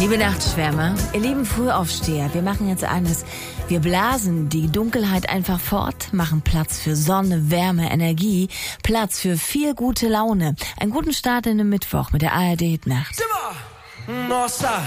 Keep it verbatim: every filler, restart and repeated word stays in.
Liebe Nachtschwärmer, ihr lieben Frühaufsteher, wir machen jetzt eines. Wir blasen die Dunkelheit einfach fort, machen Platz für Sonne, Wärme, Energie, Platz für viel gute Laune. Einen guten Start in den Mittwoch mit der A R D Hit Nacht. Nossa!